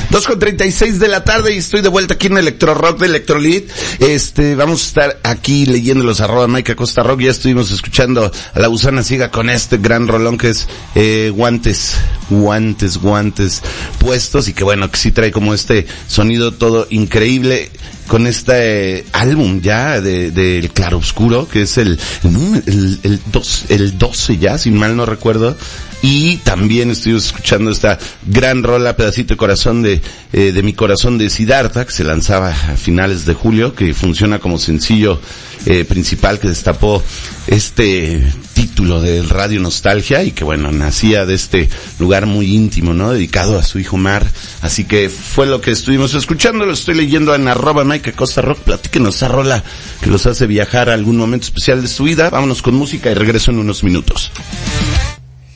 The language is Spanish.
2:36 de la tarde y estoy de vuelta aquí en Electro Rock de Electrolit. Vamos a estar aquí leyéndolos @Mike Acosta Rock. Ya estuvimos escuchando a La Gusana Ciega con este gran rolón que es guantes puestos, y que bueno, que sí trae como este sonido todo increíble con este álbum ya del Claroscuro, que es el 12 ya, si mal no recuerdo. Y también estuvimos escuchando esta gran rola, Pedacito de Corazón de Mi Corazón de Siddhartha, que se lanzaba a finales de julio, que funciona como sencillo principal que destapó este título del Radio Nostalgia, y que bueno, nacía de este lugar muy íntimo, ¿no? Dedicado a su hijo Mar. Así que fue lo que estuvimos escuchando. Lo estoy leyendo en @Mike Acosta Rock. Platíquenos esa rola que los hace viajar a algún momento especial de su vida. Vámonos con música y regreso en unos minutos.